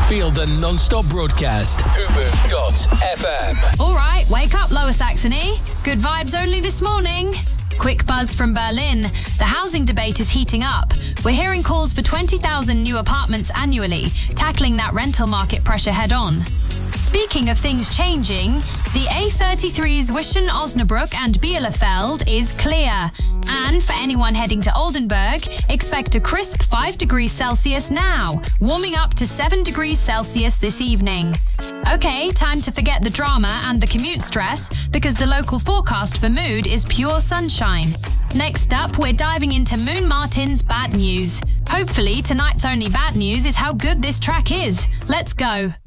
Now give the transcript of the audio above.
Feel the non-stop broadcast. Ubu.fm. All right, wake up, Lower Saxony. Good vibes only this morning. Quick buzz from Berlin. The housing debate is heating up. We're hearing calls for 20,000 new apartments annually, tackling that rental market pressure head-on. Speaking of things changing, the A33 Zwischen-Osnabrück and Bielefeld is clear. And for anyone heading to Oldenburg, expect a crisp 5 degrees Celsius now, warming up to 7 degrees Celsius this evening. Okay, time to forget the drama and the commute stress, because the local forecast for mood is pure sunshine. Next up, we're diving into Moon Martin's bad news. Hopefully, tonight's only bad news is how good this track is. Let's go.